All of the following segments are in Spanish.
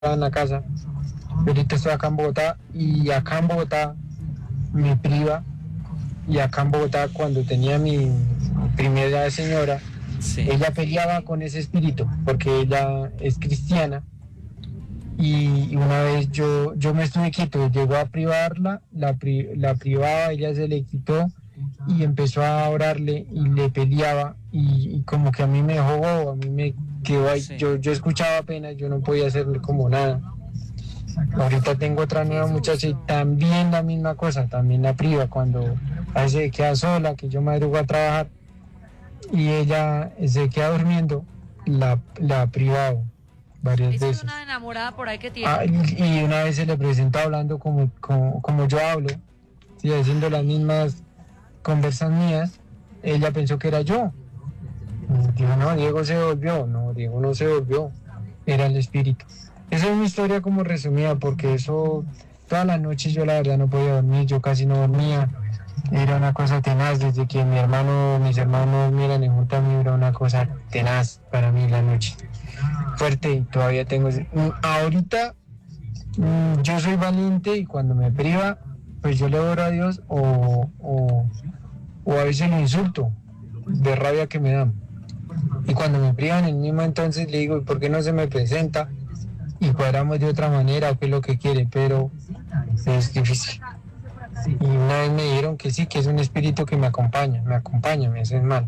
en la casa. Ahorita estoy acá en Bogotá y acá en Bogotá me priva. Y acá en Bogotá, cuando tenía mi primera señora, Sí. ella peleaba con ese espíritu porque ella es cristiana. Y una vez yo me estuve quieto, llegó a privarla, la privaba, ella se le quitó y empezó a orarle y le peleaba y como que a mí me dejó bobo, a mí me quedó ahí, Sí. yo escuchaba apenas, yo no podía hacerle como nada. Ahorita tengo otra nueva muchacha y también la misma cosa, también la priva cuando a veces se queda sola, que yo madrugo a trabajar y ella se queda durmiendo, la privado varias Esa es veces. una enamorada por ahí que tiene. Y una vez se le presenta hablando como yo hablo, sí, haciendo las mismas conversas mías, ella pensó que era yo. Y dijo, no, Diego se volvió. No, Diego no se volvió, era el espíritu. Esa es mi historia como resumida, porque eso, todas las noches yo la verdad no podía dormir, yo casi no dormía. Era una cosa tenaz, desde que mis hermanos miran y junto a mí, era una cosa tenaz para mí la noche. Fuerte y todavía tengo... Ahorita yo soy valiente y cuando me priva, pues yo le oro a Dios o a veces lo insulto de rabia que me dan. Y cuando me privan en el mismo entonces le digo, ¿y por qué no se me presenta? Y cuadramos de otra manera, o qué es lo que quiere, pero es difícil. Y una vez me dijeron que sí, que es un espíritu que me acompaña, me hace mal.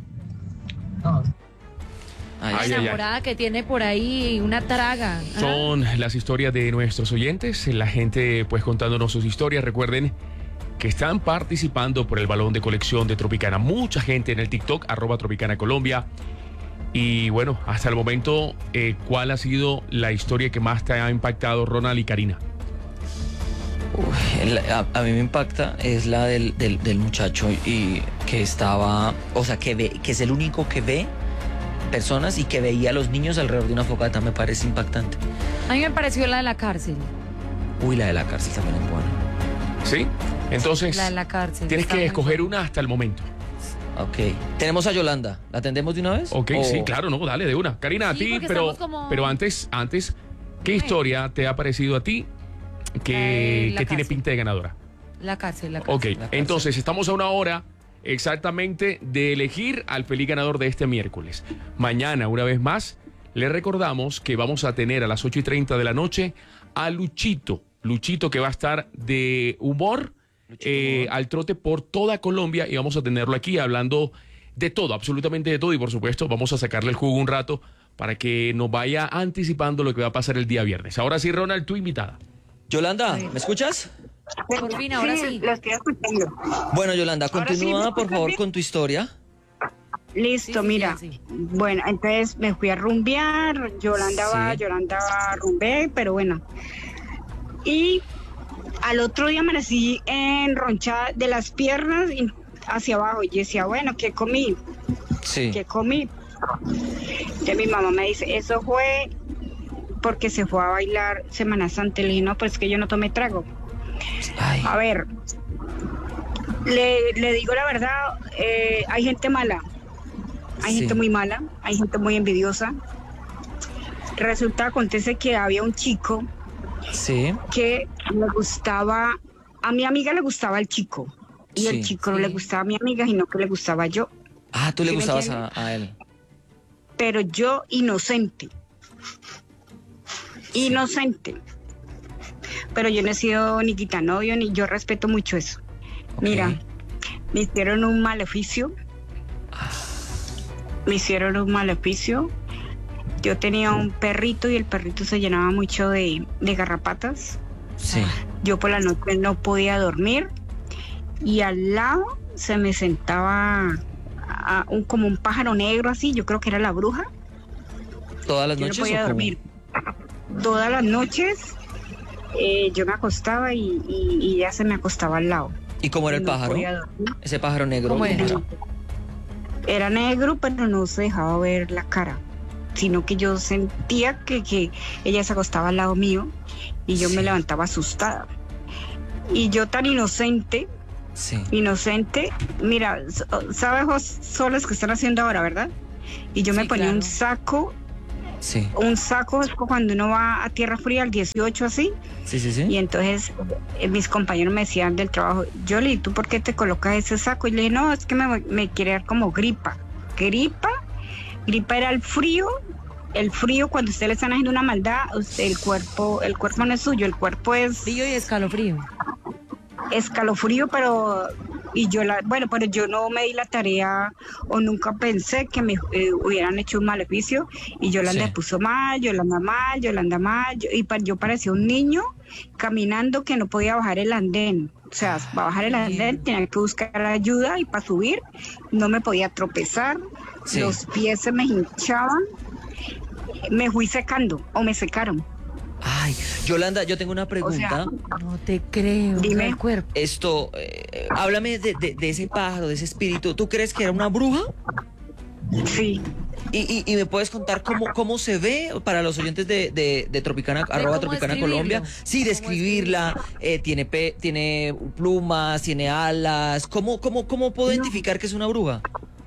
Una enamorada que tiene por ahí una traga. Son las historias de nuestros oyentes, la gente pues contándonos sus historias. Recuerden que están participando por el balón de colección de Tropicana. Mucha gente en el TikTok, @TropicanaColombia. Y bueno, hasta el momento, ¿cuál ha sido la historia que más te ha impactado, Ronald y Karina? A mí me impacta es la del muchacho y que estaba, o sea, que es el único que ve personas y que veía a los niños alrededor de una fogata. Me parece impactante. A mí me pareció la de la cárcel. Uy, la de la cárcel también es buena. ¿Sí? Entonces, La de la cárcel. tienes que escoger una hasta el momento. Ok. Tenemos a Yolanda. ¿La atendemos de una vez? Ok, sí, claro, no, dale, de una. Karina, a Sí, ti, porque pero estamos como- pero antes, ¿qué historia te ha parecido a ti que La tiene cárcel. pinta de ganadora? La cárcel, la cárcel. Ok, La cárcel. entonces estamos a una hora exactamente de elegir al feliz ganador de este miércoles. Mañana, una vez más, le recordamos que vamos a tener a las 8:30 de la noche a Luchito que va a estar de humor al trote por toda Colombia y vamos a tenerlo aquí hablando de todo, absolutamente de todo, y por supuesto vamos a sacarle el jugo un rato para que nos vaya anticipando lo que va a pasar el día viernes. Ahora sí, Ronald, tu invitada. Yolanda, ¿me escuchas? Por fin, ahora sí. Lo estoy escuchando. Bueno, Yolanda, Ahora sí, continúa, ¿me por escuchas favor, bien? con tu historia. Listo, Sí, mira. sí. Bueno, entonces me fui a rumbear, Yolanda va, rumbé, pero bueno. Y al otro día amanecí enronchada de las piernas y hacia abajo. Y yo decía, bueno, ¿qué comí? Sí. ¿Qué comí? Entonces mi mamá me dice, eso fue porque se fue a bailar Semana Santa. Le dije, no, pues es que yo no tomé trago. Ay, A ver, le digo la verdad, hay gente mala, hay Sí. gente muy mala, hay gente muy envidiosa. Resulta, acontece que había un chico sí. que le gustaba, a mi amiga le gustaba el chico, y Sí. el chico no le gustaba a mi amiga, sino que le gustaba yo. Ah, tú le ¿Sí me gustabas entiendes? a él. Pero yo inocente. Inocente. Pero yo no he sido ni quitanovio, ni yo respeto mucho eso. Ok. Mira, me hicieron un maleficio. Me hicieron un maleficio. Yo tenía un perrito y el perrito se llenaba mucho de garrapatas. Sí. Yo por la noche no podía dormir y al lado se me sentaba como un pájaro negro así, yo creo que era la bruja. ¿Todas las Yo no noches podía o cómo? dormir. Todas las noches yo me acostaba y ya se me acostaba al lado. ¿Y cómo era el No pájaro? podía dormir. Ese pájaro negro. ¿Cómo era? Era negro, pero no se dejaba ver la cara, sino que yo sentía que ella se acostaba al lado mío y yo Sí. me levantaba asustada. Y yo tan inocente, Sí. mira, ¿sabes los soles que están haciendo ahora, verdad? Y yo me Sí, ponía claro. un saco Sí. un saco cuando uno va a tierra fría, al 18 así. Sí. Y entonces mis compañeros me decían del trabajo, Yoli, ¿tú por qué te colocas ese saco? Y le dije, no, es que me quiere dar como gripa. Gripa era el frío cuando usted le están haciendo una maldad, el cuerpo no es suyo, el cuerpo es Frío y escalofrío. escalofrío, pero yo no me di la tarea o nunca pensé que me hubieran hecho un maleficio, y Yolanda Sí. se puso mal, Yolanda mal, yo parecía un niño caminando que no podía bajar el andén. O sea, para bajar el andén tenía que buscar ayuda, y para subir no me podía tropezar, Sí. los pies se me hinchaban, me fui secando o me secaron. Ay, Yolanda, yo tengo una pregunta. No te creo. Dime. El cuerpo. Esto, háblame de ese pájaro, de ese espíritu. ¿Tú crees que era una bruja? Sí. Y me puedes contar cómo se ve para los oyentes de Tropicana, @ cómo Tropicana describirlo. Colombia. Sí, ¿Cómo describirla. Tiene plumas, tiene alas. ¿Cómo puedo identificar que es una bruja?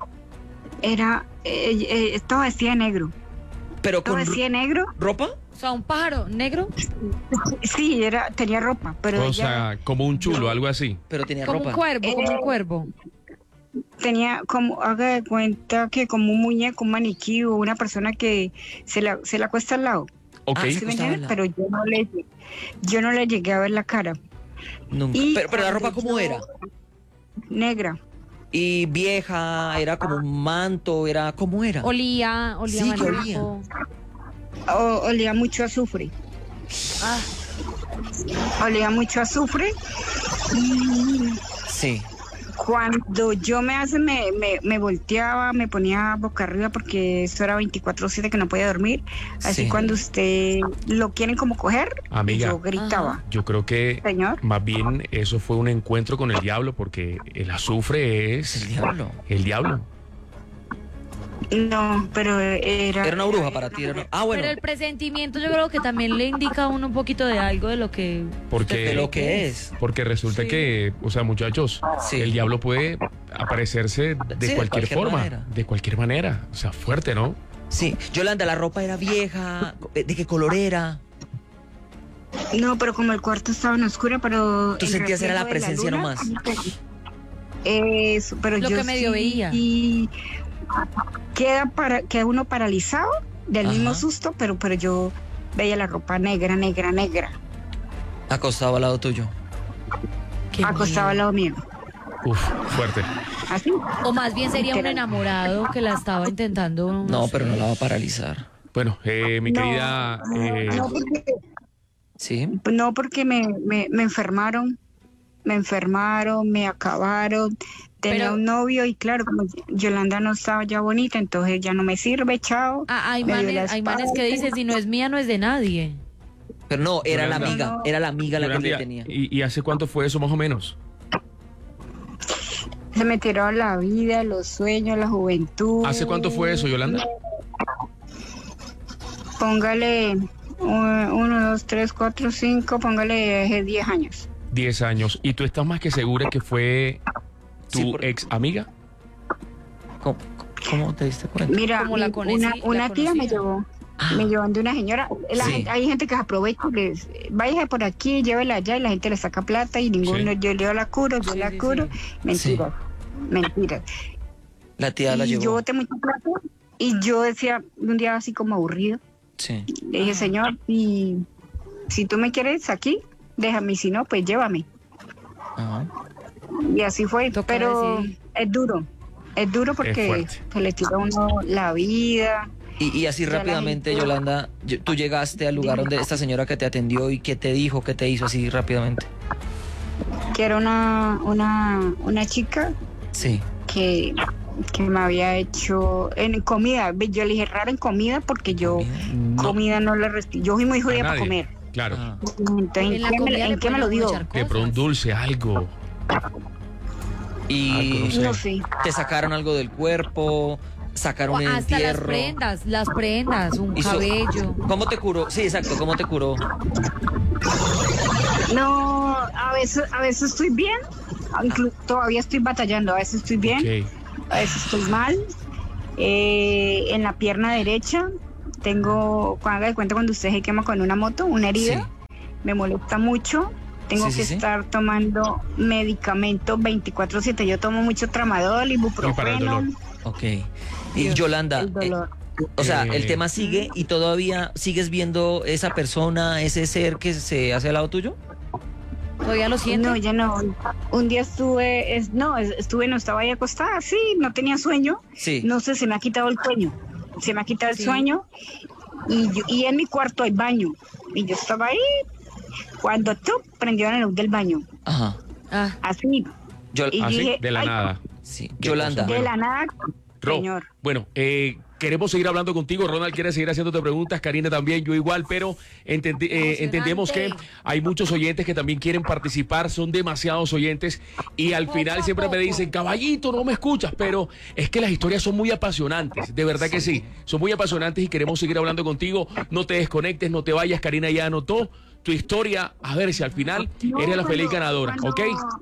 Todo vestía de negro. Pero Todo con vestía de negro. ropa. O sea, un pájaro negro Sí, tenía ropa, pero O ella sea, como un chulo, algo así. Pero tenía como ropa. un cuervo, como un cuervo. tenía como, haga de cuenta que como un muñeco, un maniquí o una persona que se la acuesta al lado. Ok. Ah, ¿Sí me acostaba entiendes? al lado. Pero yo no le llegué a ver la cara. Nunca. Y Pero la ropa, cuando ¿cómo yo- era? Negra. Y vieja, era como un manto, ¿cómo era? Olía Sí, que olía. maluco. Olía mucho a azufre. Ah, Olía mucho a azufre. Y Sí. cuando yo me volteaba, me ponía boca arriba porque eso era 24/7 que no podía dormir. Así Sí. cuando usted lo quieren como coger, Amiga. yo gritaba. Yo creo que Señor. más bien eso fue un encuentro con el diablo, porque el azufre Es es el diablo. el diablo. No, pero Era una bruja para ti. Ah, bueno. pero el presentimiento yo creo que también le indica a uno un poquito de algo de lo que... Porque, De lo que es. porque resulta Sí. que, o sea, muchachos, Sí. el diablo puede aparecerse de Sí, de cualquier cualquier forma. manera. De cualquier manera. O sea, fuerte, ¿no? Sí. Yolanda, la ropa era vieja. ¿De qué color era? No, pero como el cuarto estaba en oscuro, pero... ¿Tú el sentías era la reflejo de presencia luna, nomás? Eso, pero Lo yo que medio veía. Y queda uno paralizado del mismo Ajá. susto, pero yo veía la ropa negra, Acostado al lado tuyo. Qué acostado al miedo. lado mío. Uf, fuerte. Así. O más bien sería un enamorado que la estaba intentando... No, pero no la va a paralizar. Bueno, mi No, querida... ¿Sí? No, porque me enfermaron, me acabaron. Tenía Pero- un novio y claro, como Yolanda no estaba ya bonita, entonces ya no me sirve, chao. Ah, hay Me dio la manes que dicen, si no es mía, no es de nadie. Pero no, era la Yolanda. amiga. Era la amiga la que Yolanda, le tenía. ¿y hace cuánto fue eso más o menos? Se me tiró la vida, los sueños, la juventud. ¿Hace cuánto fue eso, Yolanda? Póngale 1, 2, 3, 4, 5, póngale 10 años. 10 años. ¿Y tú estás más que segura que fue tu Sí, ex amiga? ¿Cómo te diste cuenta? Mira, Como la conocí- una la tía me conocía. llevó. Me llevan de una señora. Sí. Hay gente que se aprovecha y les váyase por aquí, llévela allá y la gente le saca plata y ninguno, Sí. yo la curo, yo Sí, la sí, curo. sí. Mentiras. La tía la Y yo llevó. boté mucha plata y yo decía un día así como aburrido. Sí. Le dije, señor, y si tú me quieres aquí, déjame, y si no, pues llévame. Ajá. Y así fue, Toca pero decidir. es duro porque fuerte. se le tira a uno la vida. Y así Ya la rápidamente, gente- Yolanda, tú llegaste al lugar donde esta señora que te atendió y qué te dijo, qué te hizo así rápidamente. Que era una chica Sí. que me había hecho en comida. Yo le dije raro en comida porque yo Comida. comida no la yo soy muy A judía para nadie. comer. Claro. Ah. Entonces, En la ¿en comida le qué me lo pueden dio? echar De pronto un cosas. dulce, algo. Y Algo, no sé. No sé. te sacaron algo del cuerpo, sacaron O un hasta entierro. las prendas, un Hizo- cabello. ¿Cómo te curó? Sí, exacto, ¿cómo te curó? No, a veces estoy bien, todavía estoy batallando, a veces estoy bien, Ok. a veces estoy mal. En la pierna derecha haga de cuenta cuando usted se quema con una moto, una herida, Sí. me molesta mucho. Tengo Sí, que sí, sí. estar tomando medicamentos 24/7. Yo tomo mucho tramadol, Y para el ibuprofeno. dolor. Ok. Y Dios, Yolanda, el dolor. o sea, el tema sigue y todavía sigues viendo esa persona, ese ser que se hace al lado tuyo. ¿Todavía lo siento? No, ya no. Un día no estaba ahí acostada, sí, no tenía sueño. Sí. No sé, se me ha quitado el sueño. Se me ha quitado el Sí. sueño y en mi cuarto hay baño. Y yo estaba ahí cuando prendió la luz del baño. Ajá. Ah, Así. Y Así, dije, de la ay, nada. Sí. Qué Yolanda. cosa. De la nada, Ro, señor. bueno, queremos seguir hablando contigo. Ronald quiere seguir haciéndote preguntas, Karina también, yo igual, pero entendemos que hay muchos oyentes que también quieren participar, son demasiados oyentes y al final siempre me dicen, caballito, no me escuchas, pero es que las historias son muy apasionantes, de verdad que sí, son muy apasionantes y queremos seguir hablando contigo. No te desconectes, no te vayas, Karina ya anotó tu historia, a ver si al final No, eres la feliz ganadora, ¿ok?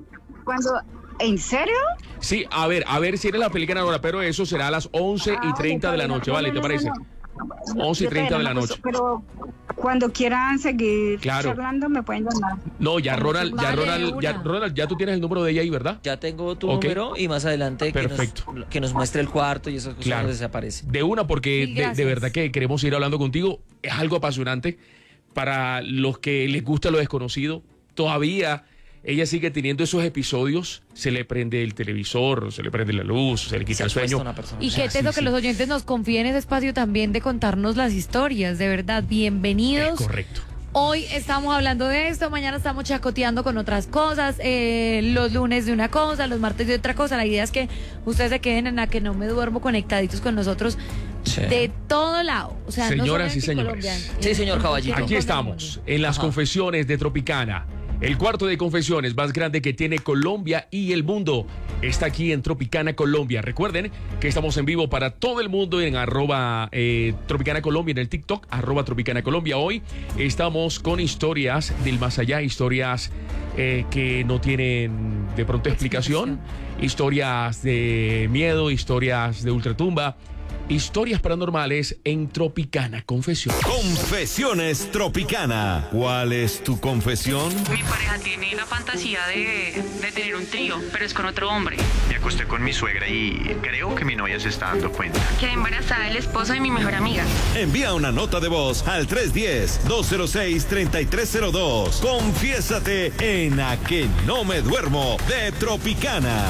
¿En serio? Sí, a ver si eres la feliz ganadora, pero eso será a las 11:30 de la noche, ¿vale? ¿Te parece? 11:30 de la noche. Pero cuando quieran seguir Claro. charlando, me pueden llamar. No, ya Ronald, Vale, Ronald, ya tú tienes el número de ella ahí, ¿verdad? Ya tengo tu Ok. número y más adelante Perfecto. que nos muestre el cuarto y esas cosas Claro. desaparecen. De una, porque Sí, de gracias. verdad que queremos ir hablando contigo. Es algo apasionante para los que les gusta lo desconocido. Todavía ella sigue teniendo esos episodios. Se le prende el televisor, se le prende la luz, se le quita el sueño. Una persona. y O sea, qué teso sí, que sí. los oyentes nos confíen ese espacio también de contarnos las historias. De verdad, Es bienvenidos. correcto. Hoy estamos hablando de esto, mañana estamos chacoteando con otras cosas, los lunes de una cosa, los martes de otra cosa. La idea es que ustedes se queden en la que no me duermo conectaditos con nosotros Sí. de todo lado. O sea, Señoras no y solamente señores. Colombia, Sí, señor Caballito. en Aquí cualquier estamos, cosa en las Ajá. confesiones de Tropicana. El cuarto de confesiones más grande que tiene Colombia y el mundo está aquí en Tropicana Colombia. Recuerden que estamos en vivo para todo el mundo en @Tropicana Colombia, en el TikTok, @Tropicana Colombia. Hoy estamos con historias del más allá, historias que no tienen de pronto explicación, historias de miedo, historias de ultratumba, historias paranormales en Tropicana Confesiones. Confesiones Tropicana. ¿Cuál es tu confesión? Mi pareja tiene la fantasía de tener un trío, pero es con otro hombre. Me acosté con mi suegra y creo que mi novia se está dando cuenta. Quedé embarazada del esposo de mi mejor amiga. Envía una nota de voz al 310-206-3302. Confiésate en A que no me duermo de Tropicana.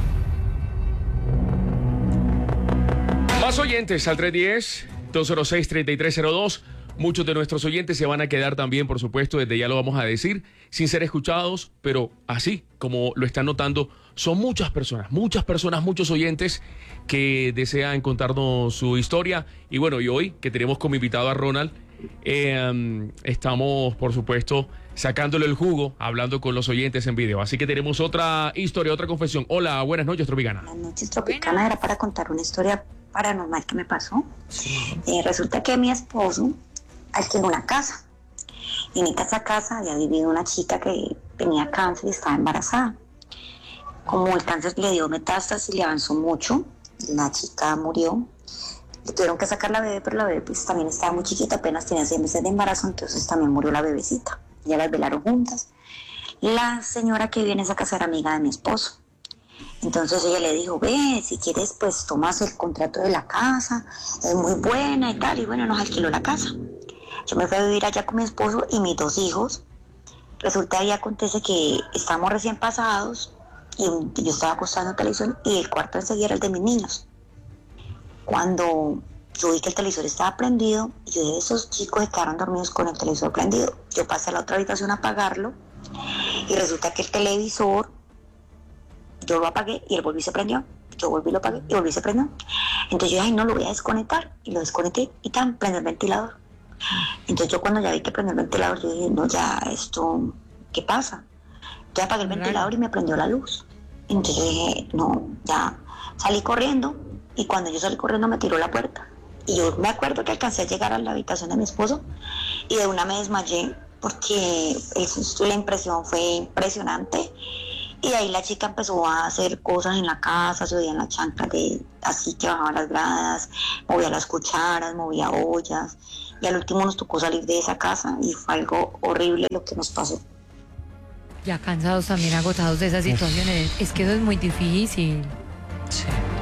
Más oyentes al 310-206-3302. Muchos de nuestros oyentes se van a quedar también, por supuesto, desde ya lo vamos a decir, sin ser escuchados, pero así como lo están notando, son muchas personas, muchos oyentes que desean contarnos su historia. Y bueno, y hoy que tenemos como invitado a Ronald, estamos, por supuesto, sacándole el jugo, hablando con los oyentes en video. Así que tenemos otra historia, otra confesión. Hola, buenas noches, Tropicana. Buenas noches, Tropicana. Era para contar una historia paranormal que me pasó. Resulta que mi esposo alquiló una casa. Y en esa casa había vivido una chica que tenía cáncer y estaba embarazada. Como el cáncer le dio metástasis y le avanzó mucho, la chica murió. Le tuvieron que sacar la bebé, pero la bebé pues también estaba muy chiquita, apenas tenía 6 meses de embarazo, entonces también murió la bebecita. Ya las velaron juntas. La señora que vive en esa casa era amiga de mi esposo. Entonces ella le dijo, ve, si quieres pues tomas el contrato de la casa, es muy buena y tal, y bueno, nos alquiló la casa. Yo me fui a vivir allá con mi esposo y mis 2 hijos. Resulta y acontece que estábamos recién pasados y yo estaba acostada en televisión y el cuarto enseguida era el de mis niños. Cuando yo vi que el televisor estaba prendido, yo dije, esos chicos se quedaron dormidos con el televisor prendido. Yo pasé a la otra habitación a apagarlo y resulta que el televisor, yo lo apagué y él volvió y se prendió. Yo volví, lo apagué y volví y se prendió. Entonces yo dije, ay, no, lo voy a desconectar. Y lo desconecté y tan, prendió el ventilador. Entonces yo cuando ya vi que prendió el ventilador, yo dije, no, ya esto, ¿qué pasa? Yo apagué el ventilador y me prendió la luz. Entonces yo dije, no, ya salí corriendo y cuando yo salí corriendo me tiró la puerta. Y yo me acuerdo que alcancé a llegar a la habitación de mi esposo y de una me desmayé porque la impresión fue impresionante Y ahí la chica empezó a hacer cosas en la casa, subía en la chancla así que bajaba las gradas, movía las cucharas, movía ollas. Y al último nos tocó salir de esa casa y fue algo horrible lo que nos pasó. Ya cansados también, agotados de esas situaciones. Es que eso es muy difícil. Sí.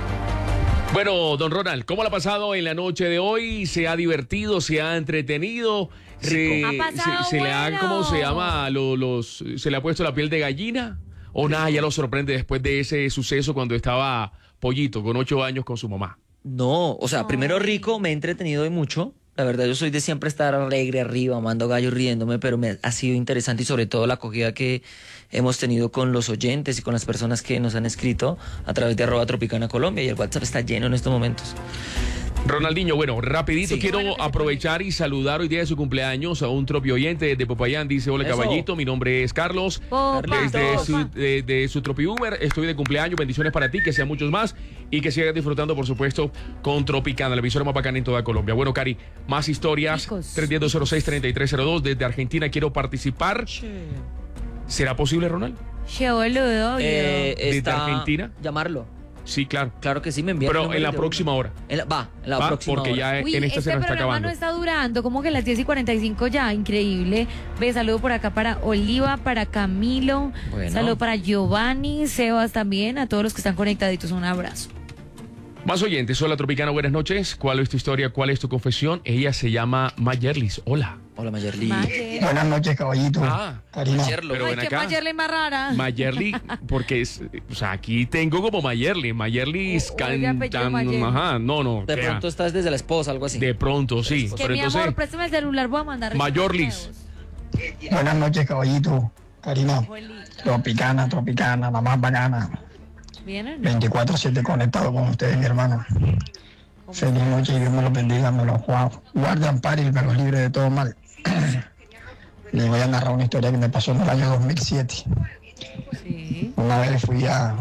Bueno, don Ronald, ¿cómo le ha pasado en la noche de hoy? ¿Se ha divertido? ¿Se ha entretenido? ¿Se le ha, ¿cómo se llama? ¿Se le ha puesto la piel de gallina? ¿O nada, ya lo sorprende después de ese suceso cuando estaba Pollito, con 8 años, con su mamá? No, o sea, primero rico, me he entretenido hoy mucho. La verdad, yo soy de siempre estar alegre arriba, amando gallo, riéndome, pero me ha sido interesante y sobre todo la acogida que hemos tenido con los oyentes y con las personas que nos han escrito a través de @Tropicana Colombia, y el WhatsApp está lleno en estos momentos. Ronaldinho, bueno, rapidito Sí. quiero Bueno, que se aprovechar y saludar hoy día de su cumpleaños a un tropi oyente de Popayán. Dice: hola, Eso. caballito, mi nombre es Carlos. Popa, Desde popa. de su Tropi Uber, estoy de cumpleaños, bendiciones para ti, que sean muchos más y que sigas disfrutando, por supuesto, con Tropicana, la emisora más bacana en toda Colombia. Bueno, Cari, más historias, Chicos. 310-06-3302, desde Argentina quiero participar. ¿Será posible, Ronald? Che, boludo, ¿Desde Está- Argentina? Llamarlo. Sí, claro. Claro que sí, me envían. Pero en la próxima hora. En la ¿Va? próxima Porque hora. ya Uy, en esta este se nos está programa acabando. no está durando, como que las 10:45 ya, increíble. Ve, saludo por acá para Oliva, para Camilo, Bueno. saludo para Giovanni, Sebas también, a todos los que están conectaditos, un abrazo. Más oyentes, hola Tropicana, buenas noches. ¿Cuál es tu historia? ¿Cuál es tu confesión? Ella se llama Mayerlis. Hola. Hola, Mayerly. Mayer. Buenas noches, caballito. Ah, Karina. Mayerlo. pero Ay, ven qué acá. Mayerle más rara. Mayerly, porque es, o sea, aquí tengo como Mayerly. Mayerly O de apellido cantan. Mayer. Ajá, no. De crea. pronto estás desde la esposa, algo así. De pronto, sí. Que Pero mi entonces, amor, préstame el celular, voy a mandar. Mayorlis. Buenas noches, caballito. Karina. Tropicana, la más bacana. ¿Vienen? 24/7 conectado con ustedes, mi hermano. Feliz noche y Dios me los bendiga, me los guarde, ampare y me los libre de todo mal. Les voy a narrar una historia que me pasó en el año 2007. Sí. Una vez fui a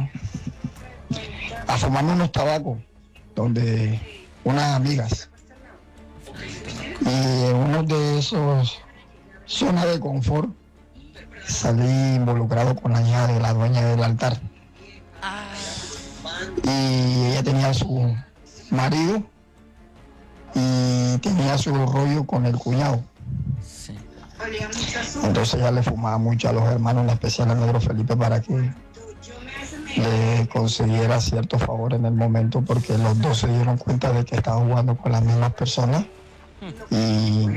fumarme unos tabacos donde unas amigas. Y en uno de esos zonas de confort salí involucrado con la hija de la dueña del altar. Y ella tenía su marido y tenía su rollo con el cuñado. Sí. Entonces ella le fumaba mucho a los hermanos, en especial al negro Felipe, para que le consiguiera cierto favor en el momento, porque los dos se dieron cuenta de que estaba jugando con las mismas personas y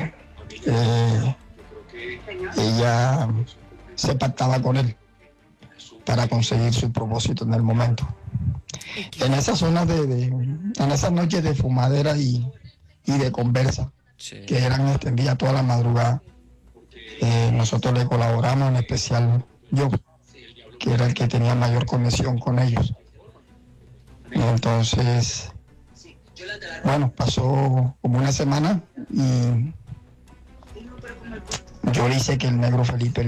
ella se pactaba con él para conseguir su propósito en el momento. En esas zonas en esas noches de fumadera y de conversa, Sí. que eran extendidas toda la madrugada, nosotros le colaboramos, en especial yo, que era el que tenía mayor conexión con ellos. Entonces, bueno, pasó como una semana y yo le hice que el negro Felipe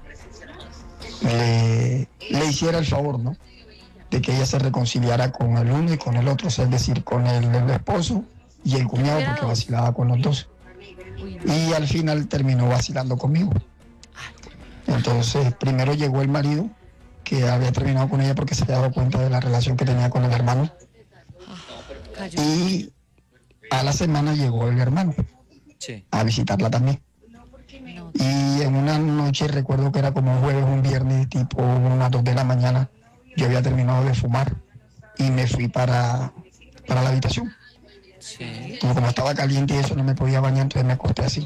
le hiciera el favor, ¿no?, de que ella se reconciliara con el uno y con el otro, o sea, es decir, con el esposo y el cuñado, porque vacilaba con los dos. Y al final terminó vacilando conmigo. Entonces, primero llegó el marido, que había terminado con ella porque se había dado cuenta de la relación que tenía con el hermano. Cayó. Y a la semana llegó el hermano Sí. a visitarla también. Y en una noche, recuerdo que era como un jueves, un viernes, tipo unas 2 de la mañana, yo había terminado de fumar y me fui para la habitación. Sí. Y como estaba caliente y eso, no me podía bañar, entonces me acosté así.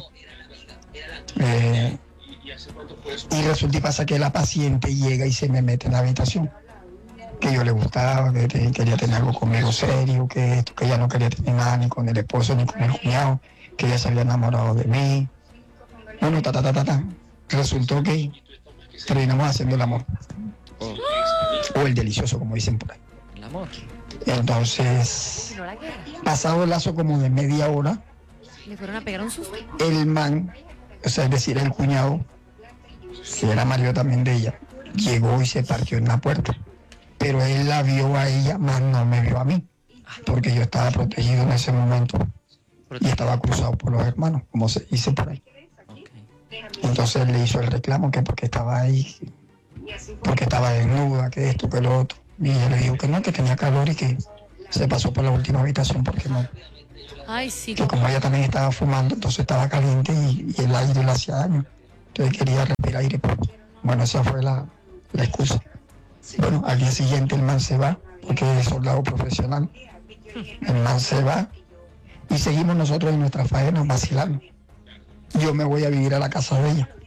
Y resulta y pasa que la paciente llega y se me mete en la habitación. Que yo le gustaba, que quería tener algo conmigo serio, que esto, que ella no quería tener nada ni con el esposo ni con el cuñado, que ella se había enamorado de mí. Bueno, resultó que terminamos haciendo el amor. O el delicioso, como dicen por ahí. El amor. Entonces, Si no la guerra, pasado el lazo como de media hora, le fueron a pegar un susto. el man, o sea, es decir, el cuñado, que era marido también de ella, llegó y se partió en la puerta. Pero él la vio a ella, más no me vio a mí, porque yo estaba protegido en ese momento y estaba cruzado por los hermanos, como se dice por ahí. Ok. Entonces él le hizo el reclamo que porque estaba ahí porque estaba desnuda, que esto, que lo otro. Y ella le dijo que no, que tenía calor y que se pasó por la última habitación porque no. Ay, sí. Que como ella también estaba fumando, entonces estaba caliente y el aire le hacía daño. Entonces quería respirar aire. Bueno, esa fue la excusa. Bueno, al día siguiente el man se va, porque es soldado profesional. El man se va y seguimos nosotros en nuestra faena vacilando. Yo me voy a vivir a la casa de ella.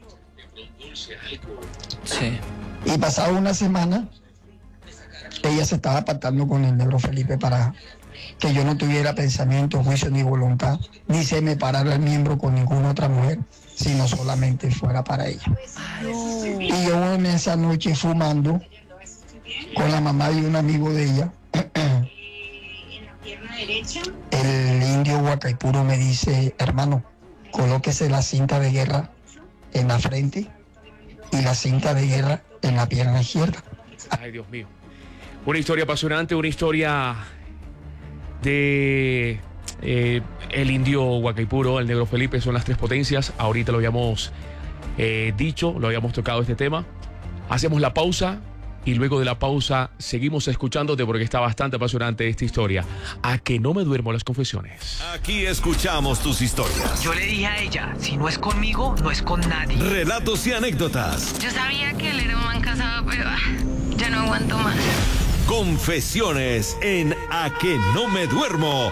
Sí. Y pasada una semana, ella se estaba apartando con el negro Felipe para que yo no tuviera pensamiento, juicio ni voluntad, ni se me parara el miembro con ninguna otra mujer, sino solamente fuera para ella. Y yo en esa noche fumando con la mamá de un amigo de ella, el indio Huacaipuro me dice: hermano, colóquese la cinta de guerra en la frente y la cinta de guerra en la pierna izquierda. Ay, Dios mío. Una historia apasionante, una historia de el indio Huacaipuro, el negro Felipe, son las tres potencias. Ahorita lo habíamos dicho, lo habíamos tocado este tema. Hacemos la pausa y luego de la pausa seguimos escuchándote porque está bastante apasionante esta historia. A que no me duermo las confesiones. Aquí escuchamos tus historias. Yo le dije a ella, si no es conmigo, no es con nadie. Relatos y anécdotas. Yo sabía que él era un man casado, pero ya no aguanto más. Confesiones en A que no me duermo